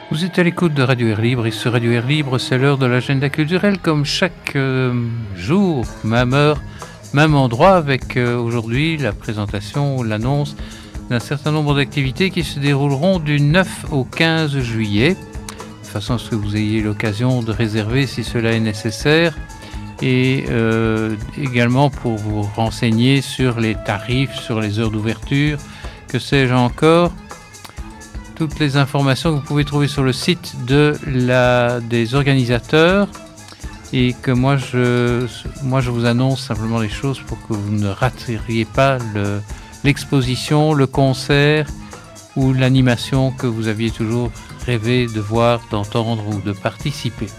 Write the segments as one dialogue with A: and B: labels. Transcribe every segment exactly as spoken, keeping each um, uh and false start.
A: Vous êtes à l'écoute de Radio Air Libre et ce Radio Air Libre, c'est l'heure de l'agenda culturel comme chaque euh, jour, même heure, même endroit avec euh, aujourd'hui la présentation ou l'annonce d'un certain nombre d'activités qui se dérouleront du neuf au quinze juillet, de façon à ce que vous ayez l'occasion de réserver si cela est nécessaire et euh, également pour vous renseigner sur les tarifs, sur les heures d'ouverture, que sais-je encore. Toutes les informations que vous pouvez trouver sur le site de la, des organisateurs et que moi je, moi je vous annonce simplement les choses pour que vous ne rateriez pas le, l'exposition, le concert ou l'animation que vous aviez toujours rêvé de voir, d'entendre ou de participer.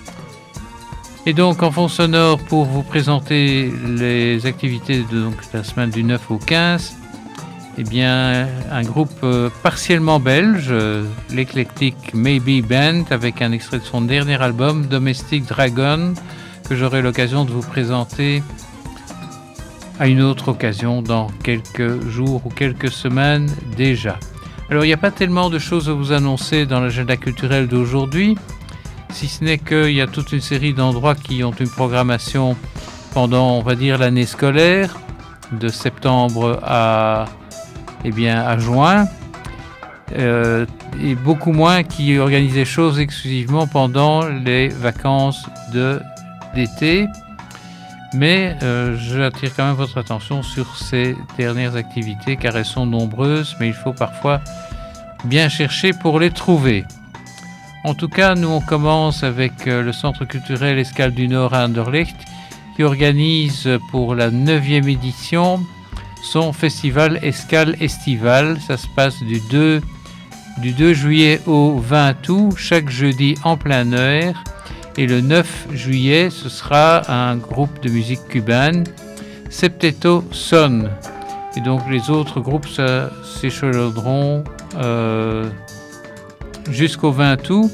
A: Et donc en fond sonore pour vous présenter les activités de donc, la semaine du neuf au quinze, eh bien, un groupe euh, partiellement belge, euh, l'éclectique Maybe Band, avec un extrait de son dernier album, Domestic Dragon, que j'aurai l'occasion de vous présenter à une autre occasion dans quelques jours ou quelques semaines déjà. Alors, il n'y a pas tellement de choses à vous annoncer dans l'agenda culturel d'aujourd'hui, si ce n'est qu'il y a toute une série d'endroits qui ont une programmation pendant, on va dire, l'année scolaire, de septembre à... Eh bien, à juin, euh, et beaucoup moins qui organisent des choses exclusivement pendant les vacances de, d'été. Mais euh, j'attire quand même votre attention sur ces dernières activités car elles sont nombreuses, mais il faut parfois bien chercher pour les trouver. En tout cas, nous on commence avec euh, le Centre culturel Escale du Nord à Anderlecht qui organise pour la neuvième édition son festival Escale Estival. Ça se passe du deux, du deux juillet au vingt août, chaque jeudi en plein air. Et le neuf juillet, ce sera un groupe de musique cubaine, Septeto Son. Et donc les autres groupes ça, s'échelonneront euh, jusqu'au vingt août.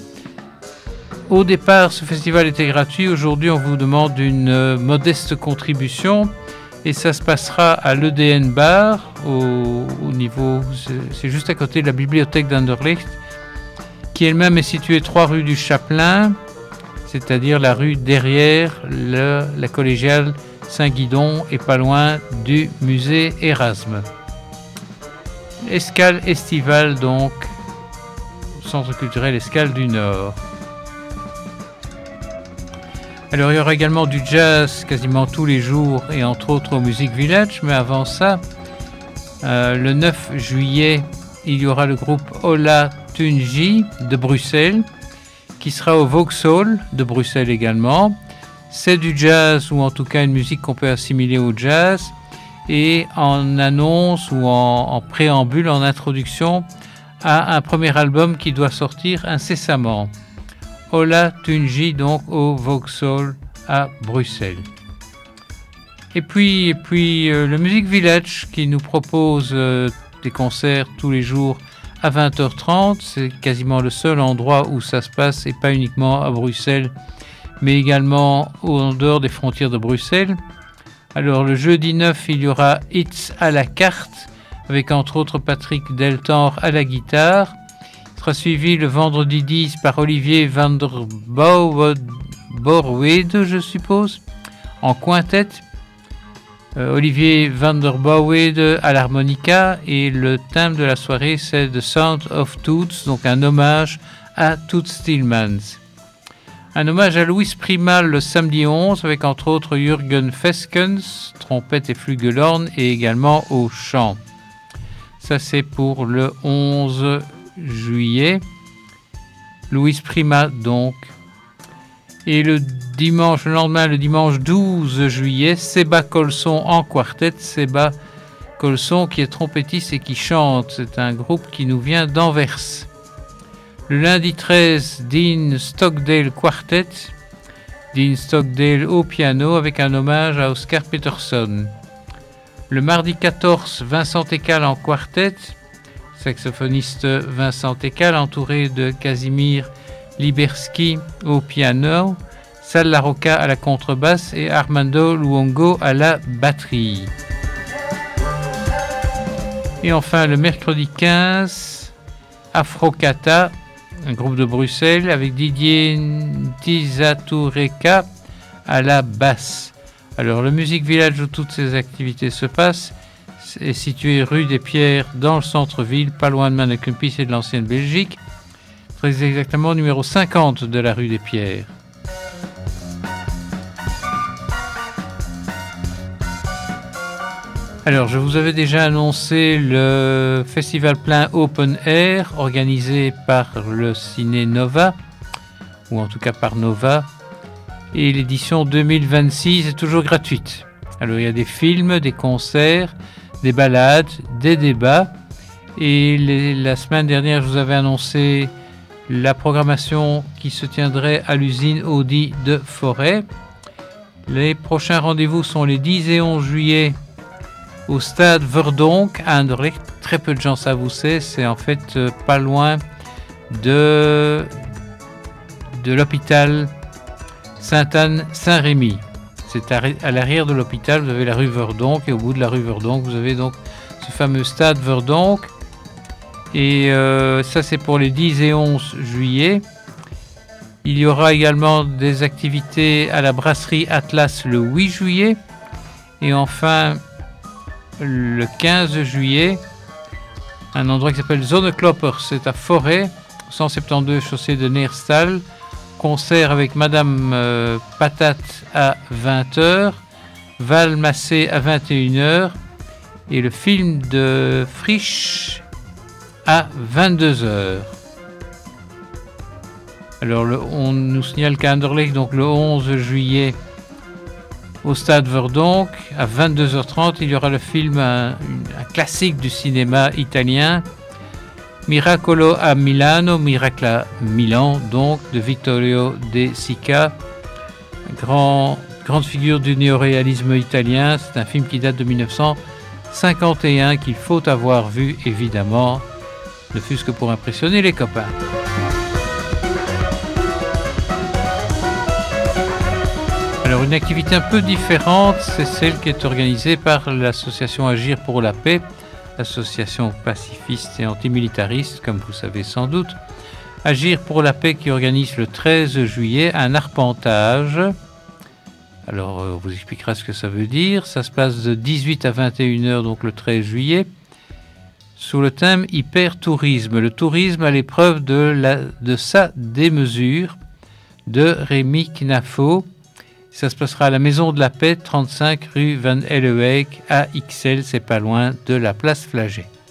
A: Au départ, ce festival était gratuit. Aujourd'hui, on vous demande une euh, modeste contribution. Et ça se passera à l'E D N Bar, au, au niveau, c'est, c'est juste à côté de la bibliothèque d'Anderlecht, qui elle-même est située trois rue du Chapelain, c'est-à-dire la rue derrière le, la collégiale Saint-Guidon et pas loin du musée Erasme. Escale estivale donc, Centre culturel Escale du Nord. Alors il y aura également du jazz quasiment tous les jours et entre autres au Music Village, mais avant ça, euh, le neuf juillet, il y aura le groupe Ola Tunji de Bruxelles qui sera au Vauxhall de Bruxelles également. C'est du jazz ou en tout cas une musique qu'on peut assimiler au jazz et en annonce ou en, en préambule, en introduction à un premier album qui doit sortir incessamment. Ola Tunji donc au Vauxhall à Bruxelles. Et puis, et puis euh, le Music Village qui nous propose euh, des concerts tous les jours à vingt heures trente. C'est quasiment le seul endroit où ça se passe et pas uniquement à Bruxelles mais également en dehors des frontières de Bruxelles. Alors le jeudi neuf, il y aura Hits à la carte avec entre autres Patrick Deltanre à la guitare. Sera suivi le vendredi dix par Olivier van der Borwede, je suppose, en quintette. Euh, Olivier van der Borwede à l'harmonica et le thème de la soirée c'est The Sound of Toots, donc un hommage à Toots Thielemans. Un hommage à Louis Primal le samedi onze avec entre autres Jürgen Feskens, trompette et flugelhorn et également au chant. Ça c'est pour le onze juillet, Louis Prima donc. Et le dimanche, le lendemain, le dimanche douze juillet, Seba Colson en quartet. Seba Colson qui est trompettiste et qui chante. C'est un groupe qui nous vient d'Anvers. Le lundi treize, Dean Stockdale Quartet. Dean Stockdale au piano avec un hommage à Oscar Peterson. Le mardi quatorze, Vincent Ekal en quartet. Saxophoniste Vincent Ekal entouré de Casimir Liberski au piano, Sal Larocca à la contrebasse et Armando Luongo à la batterie. Et enfin le mercredi quinze, Afrocata un groupe de Bruxelles, avec Didier Ntizatoureka à la basse. Alors, le Music Village où toutes ces activités se passent est situé rue des Pierres, dans le centre-ville, pas loin de Manneken-Pis et de l'ancienne Belgique, très exactement numéro cinquante de la rue des Pierres. Alors, je vous avais déjà annoncé le festival plein Open Air organisé par le Ciné Nova, ou en tout cas par Nova, et l'édition deux mille vingt-six est toujours gratuite. Alors, il y a des films, des concerts, des balades, des débats, et les, la semaine dernière, je vous avais annoncé la programmation qui se tiendrait à l'usine Audi de Forêt. Les prochains rendez-vous sont les dix et onze juillet au stade Verdonk à Anderlecht. Très peu de gens savent où c'est. C'est en fait euh, pas loin de, de l'hôpital Sainte-Anne-Saint-Rémy. C'est à, à l'arrière de l'hôpital, vous avez la rue Verdonk, et au bout de la rue Verdonk, vous avez donc ce fameux stade Verdonk. Et euh, ça, c'est pour les dix et onze juillet. Il y aura également des activités à la brasserie Atlas le huit juillet. Et enfin, le quinze juillet, un endroit qui s'appelle Zonneklopper, c'est à Forêt, cent soixante-douze chaussée de Neerstal. Concert avec Madame euh, Patate à vingt heures, Val Massé à vingt et une heures et le film de Frisch à vingt-deux heures. Alors, le, on nous signale qu'à Anderlecht, donc le onze juillet, au stade Verdonk, à vingt-deux heures trente, il y aura le film, un, un classique du cinéma italien, Miracolo a Milano, Miracle à Milan, donc, de Vittorio De Sica, grand, grande figure du néoréalisme italien. C'est un film qui date de dix-neuf cent cinquante et un, qu'il faut avoir vu, évidemment, ne fût-ce que pour impressionner les copains. Alors, une activité un peu différente, c'est celle qui est organisée par l'association Agir pour la paix, association pacifiste et antimilitariste, comme vous savez sans doute. Agir pour la paix qui organise le treize juillet un arpentage. Alors, on vous expliquera ce que ça veut dire. Ça se passe de dix-huit à vingt et une heures, donc le treize juillet, sous le thème hyper-tourisme. Le tourisme à l'épreuve de, la, de sa démesure, de Rémi Knafo. Ça se passera à la Maison de la Paix, trente-cinq rue Van Helleweg, à Ixelles, c'est pas loin de la place Flagey.